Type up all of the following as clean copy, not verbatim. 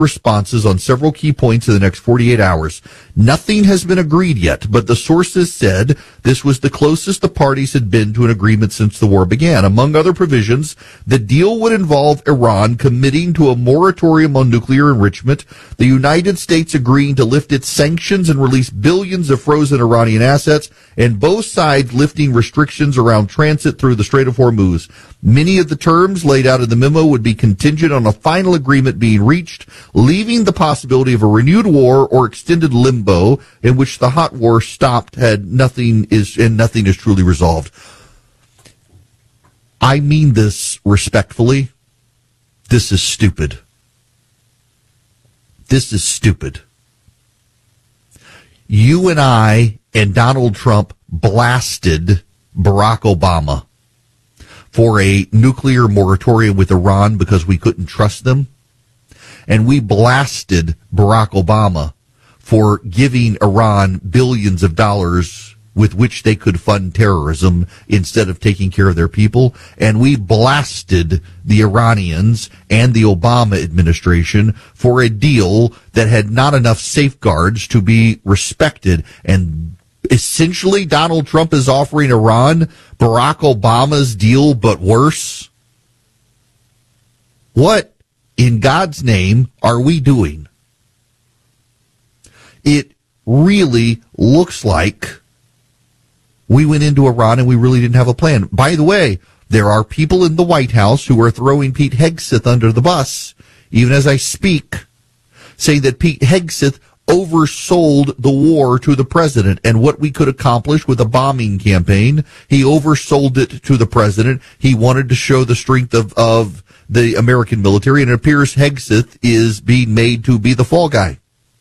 responses on several key points in the next 48 hours. Nothing has been agreed yet, but the sources said this was the closest the parties had been to an agreement since the war began. Among other provisions, the deal would involve Iran committing to a moratorium on nuclear enrichment, the United States agreeing to lift its sanctions and release billions of frozen Iranian assets, and both sides lifting restrictions around transit through the Strait of Hormuz. Many of the terms laid out in the memo would be contingent on a final agreement being reached, leaving the possibility of a renewed war or extended limbo in which the hot war stopped and nothing is truly resolved. I mean this respectfully. This is stupid. This is stupid. You and I and Donald Trump blasted Barack Obama for a nuclear moratorium with Iran because we couldn't trust them. And we blasted Barack Obama for giving Iran billions of dollars with which they could fund terrorism instead of taking care of their people. And we blasted the Iranians and the Obama administration for a deal that had not enough safeguards to be respected. And essentially, Donald Trump is offering Iran Barack Obama's deal, but worse. What in God's name are we doing? It really looks like we went into Iran and we really didn't have a plan. By the way, there are people in the White House who are throwing Pete Hegseth under the bus, even as I speak, saying that Pete Hegseth oversold the war to the president and what we could accomplish with a bombing campaign. He oversold it to the president. He wanted to show the strength of the American military, and it appears Hegseth is being made to be the fall guy.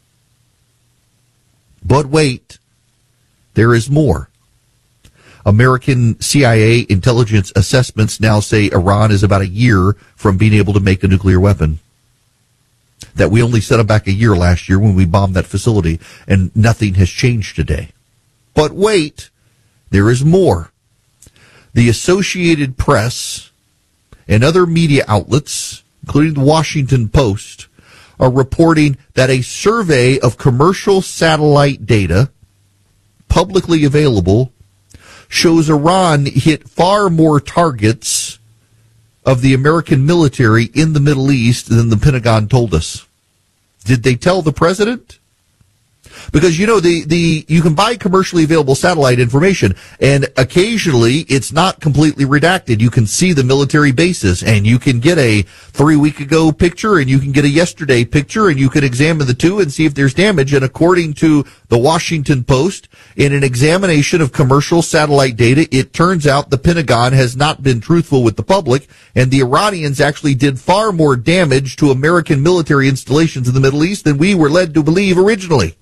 But wait, there is more. American CIA intelligence assessments now say Iran is about a year from being able to make a nuclear weapon. That we only set them back a year last year when we bombed that facility, and nothing has changed today. But wait, there is more. The Associated Press and other media outlets, including the Washington Post, are reporting that a survey of commercial satellite data, publicly available, shows Iran hit far more targets of the American military in the Middle East than the Pentagon told us. Did they tell the president? Because, you know, you can buy commercially available satellite information, and occasionally it's not completely redacted. You can see the military bases, and you can get a 3-week ago picture, and you can get a yesterday picture, and you can examine the two and see if there's damage. And according to the Washington Post, in an examination of commercial satellite data, it turns out the Pentagon has not been truthful with the public, and the Iranians actually did far more damage to American military installations in the Middle East than we were led to believe originally.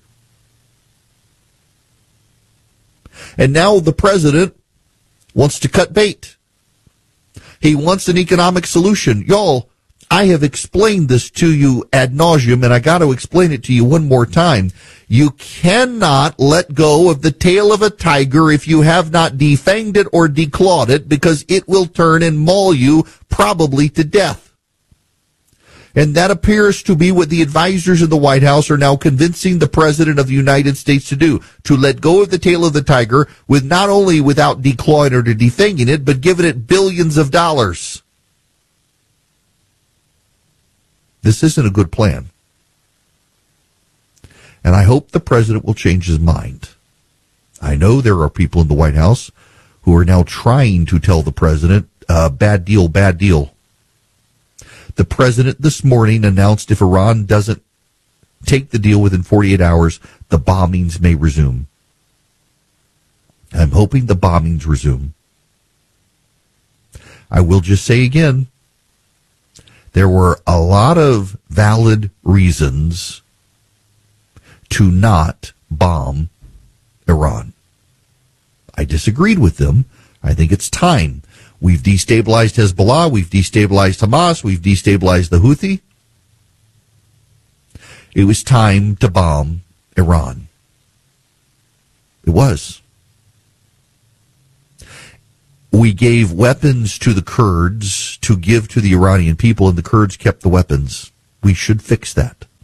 And now the president wants to cut bait. He wants an economic solution. Y'all, I have explained this to you ad nauseum, and I got to explain it to you one more time. You cannot let go of the tail of a tiger if you have not defanged it or declawed it, because it will turn and maul you probably to death. And that appears to be what the advisors in the White House are now convincing the President of the United States to do, to let go of the tail of the tiger, with not only without declawing or defanging it, but giving it billions of dollars. This isn't a good plan. And I hope the President will change his mind. I know there are people in the White House who are now trying to tell the President, bad deal, bad deal. The president this morning announced if Iran doesn't take the deal within 48 hours, the bombings may resume. I'm hoping the bombings resume. I will just say again, there were a lot of valid reasons to not bomb Iran. I disagreed with them. I think it's time. We've destabilized Hezbollah, we've destabilized Hamas, we've destabilized the Houthi. It was time to bomb Iran. It was. We gave weapons to the Kurds to give to the Iranian people, and the Kurds kept the weapons. We should fix that.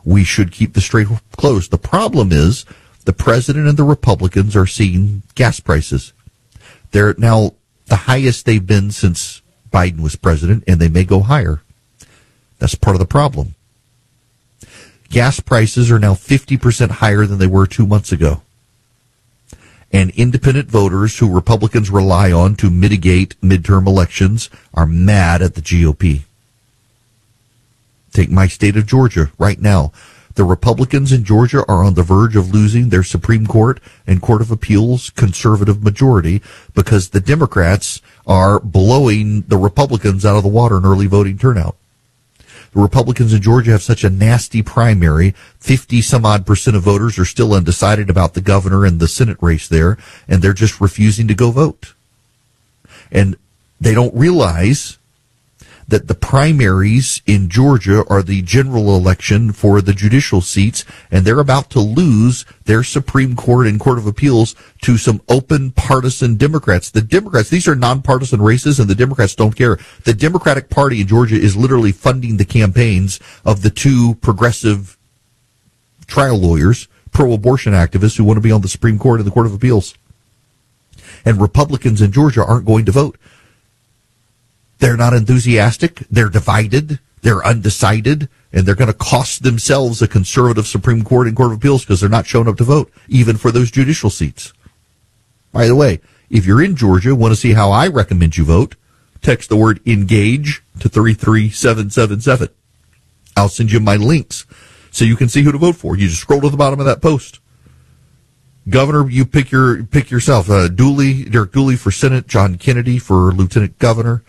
we should keep the strait closed. The problem is the president and the Republicans are seeing gas prices. They're now the highest they've been since Biden was president, and they may go higher. That's part of the problem. Gas prices are now 50% higher than they were 2 months ago. And independent voters who Republicans rely on to mitigate midterm elections are mad at the GOP. Take my state of Georgia right now. The Republicans in Georgia are on the verge of losing their Supreme Court and Court of Appeals conservative majority because the Democrats are blowing the Republicans out of the water in early voting turnout. The Republicans in Georgia have such a nasty primary. 50-some-odd% of voters are still undecided about the governor and the Senate race there, and they're just refusing to go vote. And they don't realize that the primaries in Georgia are the general election for the judicial seats, and they're about to lose their Supreme Court and Court of Appeals to some open partisan Democrats. The Democrats, these are nonpartisan races, and the Democrats don't care. The Democratic Party in Georgia is literally funding the campaigns of the two progressive trial lawyers, pro-abortion activists who want to be on the Supreme Court and the Court of Appeals. And Republicans in Georgia aren't going to vote. They're not enthusiastic, they're divided, they're undecided, and they're going to cost themselves a conservative Supreme Court and Court of Appeals because they're not showing up to vote, even for those judicial seats. By the way, if you're in Georgia, want to see how I recommend you vote, text the word ENGAGE to 33777. I'll send you my links so you can see who to vote for. You just scroll to the bottom of that post. Governor, you pick yourself. Derek Dooley for Senate, John Kennedy for Lieutenant Governor.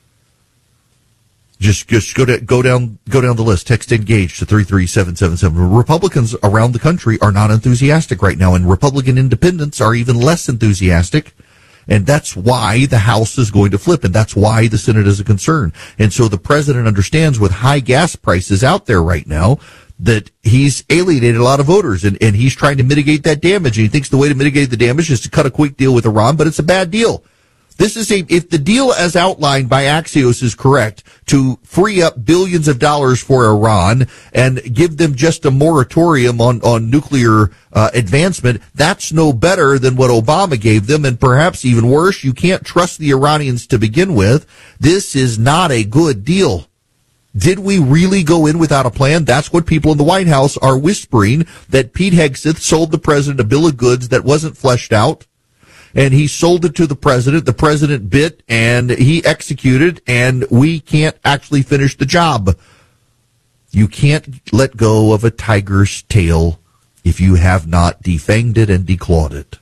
Just go down the list. Text ENGAGE to 33777. Republicans around the country are not enthusiastic right now, and Republican independents are even less enthusiastic. And that's why the House is going to flip, and that's why the Senate is a concern. And so the president understands with high gas prices out there right now that he's alienated a lot of voters, and he's trying to mitigate that damage. And he thinks the way to mitigate the damage is to cut a quick deal with Iran, but it's a bad deal. If the deal as outlined by Axios is correct, to free up billions of dollars for Iran and give them just a moratorium on nuclear advancement, that's no better than what Obama gave them, and perhaps even worse. You can't trust the Iranians to begin with. This is not a good deal. Did we really go in without a plan? That's what people in the White House are whispering, that Pete Hegseth sold the president a bill of goods that wasn't fleshed out. And he sold it to the president bit, and he executed, and we can't actually finish the job. You can't let go of a tiger's tail if you have not defanged it and declawed it.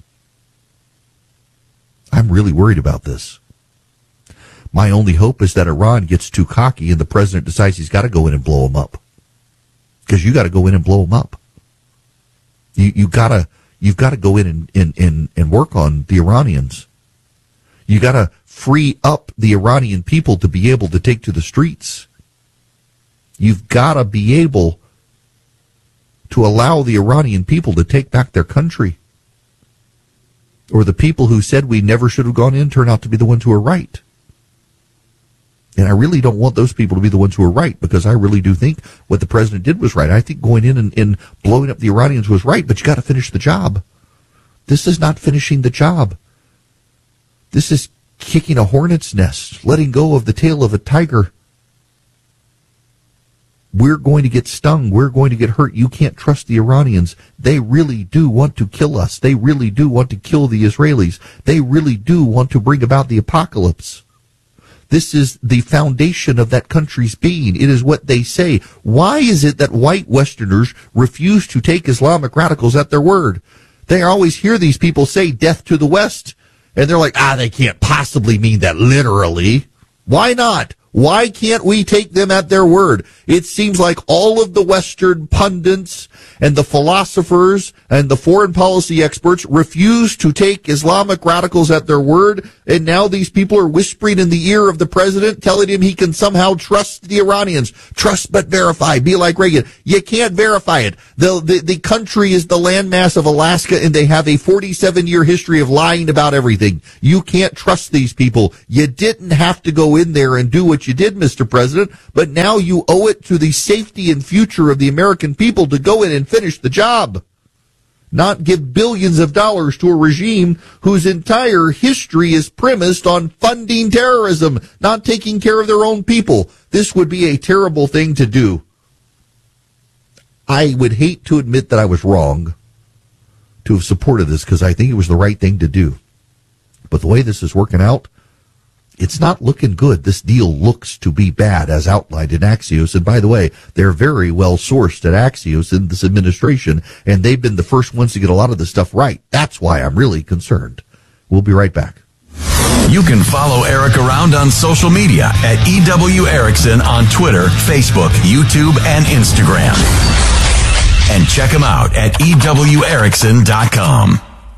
I'm really worried about this. My only hope is that Iran gets too cocky and the president decides he's got to go in and blow him up. Because you got to go in and blow him up. You've got to go in and work on the Iranians. You got to free up the Iranian people to be able to take to the streets. You've got to be able to allow the Iranian people to take back their country. Or the people who said we never should have gone in turn out to be the ones who are right. And I really don't want those people to be the ones who are right, because I really do think what the president did was right. I think going in and blowing up the Iranians was right, but you got to finish the job. This is not finishing the job. This is kicking a hornet's nest, letting go of the tail of a tiger. We're going to get stung. We're going to get hurt. You can't trust the Iranians. They really do want to kill us. They really do want to kill the Israelis. They really do want to bring about the apocalypse. This is the foundation of that country's being. It is what they say. Why is it that white Westerners refuse to take Islamic radicals at their word? They always hear these people say death to the West, and they're like, they can't possibly mean that literally. Why not? Why can't we take them at their word? It seems like all of the Western pundits and the philosophers and the foreign policy experts refuse to take Islamic radicals at their word, and now these people are whispering in the ear of the president, telling him he can somehow trust the Iranians. Trust but verify. Be like Reagan. You can't verify it. The country is the landmass of Alaska, and they have a 47-year history of lying about everything. You can't trust these people. You didn't have to go in there and do what what you did, Mr. President, but now you owe it to the safety and future of the American people to go in and finish the job. Not give billions of dollars to a regime whose entire history is premised on funding terrorism, not taking care of their own people. This would be a terrible thing to do. I would hate to admit that I was wrong to have supported this because I think it was the right thing to do. But the way this is working out, it's not looking good. This deal looks to be bad, as outlined in Axios. And by the way, they're very well sourced at Axios in this administration, and they've been the first ones to get a lot of this stuff right. That's why I'm really concerned. We'll be right back. You can follow Eric around on social media at EW Erickson on Twitter, Facebook, YouTube, and Instagram. And check him out at EWErickson.com.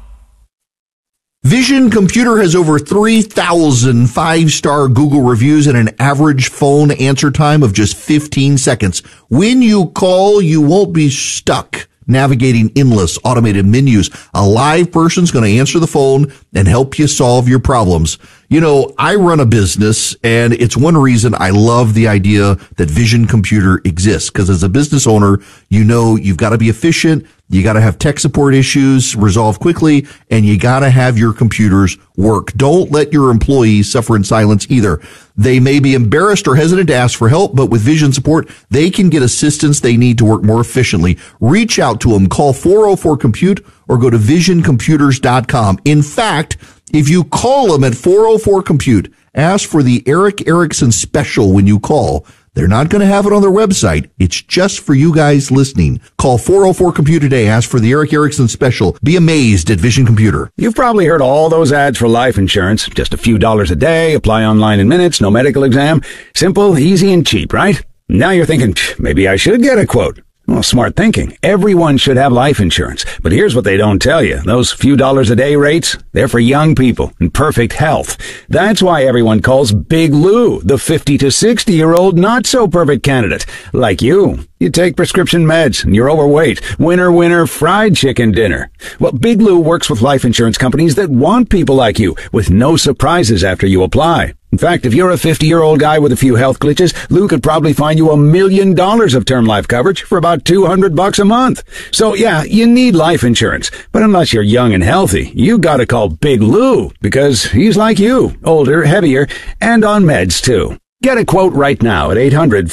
Vision Computer has over 3,000 five-star Google reviews and an average phone answer time of just 15 seconds. When you call, you won't be stuck navigating endless automated menus. A live person's going to answer the phone and help you solve your problems. You know, I run a business, and it's one reason I love the idea that Vision Computer exists, because as a business owner, you know you've got to be efficient, you got to have tech support issues resolved quickly, and you got to have your computers work. Don't let your employees suffer in silence either. They may be embarrassed or hesitant to ask for help, but with Vision support, they can get assistance they need to work more efficiently. Reach out to them. Call 404-COMPUTE or go to visioncomputers.com. In fact, if you call them at 404-COMPUTE, ask for the Eric Erickson special when you call. They're not going to have it on their website. It's just for you guys listening. Call 404-COMPUTE today. Ask for the Eric Erickson special. Be amazed at Vision Computer. You've probably heard all those ads for life insurance. Just a few dollars a day, apply online in minutes, no medical exam. Simple, easy, and cheap, right? Now you're thinking, maybe I should get a quote. Well, smart thinking. Everyone should have life insurance. But here's what they don't tell you. Those few dollars a day rates, they're for young people in perfect health. That's why everyone calls Big Lou the 50 to 60-year-old not-so-perfect candidate. Like you. You take prescription meds and you're overweight. Winner, fried chicken dinner. Well, Big Lou works with life insurance companies that want people like you with no surprises after you apply. In fact, if you're a 50-year-old guy with a few health glitches, Lou could probably find you $1 million of term life coverage for about $200 a month. So yeah, you need life insurance. But unless you're young and healthy, you gotta call Big Lou because he's like you, older, heavier, and on meds too. Get a quote right now at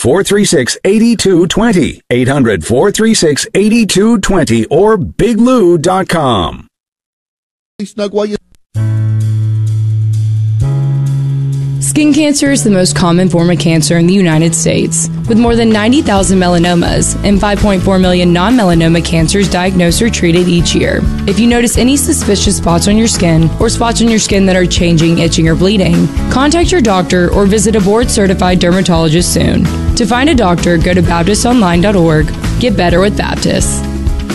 800-436-8220, 800-436-8220, or biglou.com. Snug while you... Skin cancer is the most common form of cancer in the United States, with more than 90,000 melanomas and 5.4 million non-melanoma cancers diagnosed or treated each year. If you notice any suspicious spots on your skin or spots on your skin that are changing, itching, or bleeding, contact your doctor or visit a board-certified dermatologist soon. To find a doctor, go to baptistonline.org. Get better with Baptist.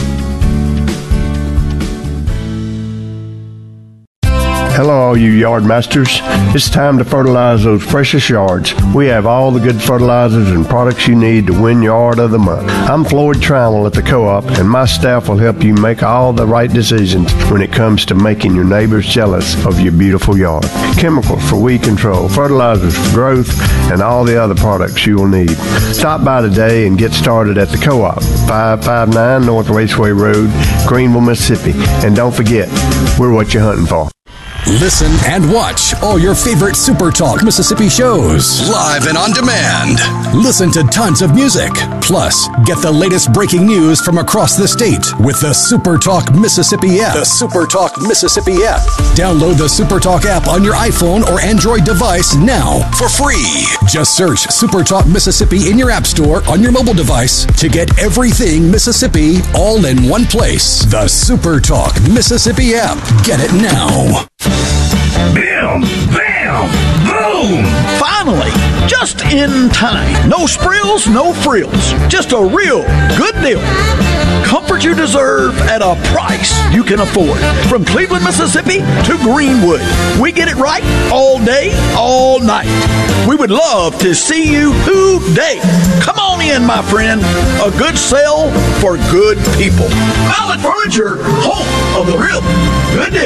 Hello, all you yard masters. It's time to fertilize those precious yards. We have all the good fertilizers and products you need to win Yard of the Month. I'm Floyd Trammell at the Co-op, and my staff will help you make all the right decisions when it comes to making your neighbors jealous of your beautiful yard. Chemicals for weed control, fertilizers for growth, and all the other products you will need. Stop by today and get started at the Co-op, 559 North Raceway Road, Greenville, Mississippi. And don't forget, we're what you're hunting for. Listen and watch all your favorite Super Talk Mississippi shows live and on demand. Listen to tons of music. Plus, get the latest breaking news from across the state with the Super Talk Mississippi app. The Super Talk Mississippi app. Download the Super Talk app on your iPhone or Android device now for free. Just search Super Talk Mississippi in your app store on your mobile device to get everything Mississippi all in one place. The Super Talk Mississippi app. Get it now. Bam! Bam! Boom! Finally! Just in time. No sprills, no frills. Just a real good deal. Comfort you deserve at a price you can afford. From Cleveland, Mississippi to Greenwood. We get it right all day, all night. We would love to see you today. Come on in, my friend. A good sale for good people. Mallett Furniture, home of the real good deal.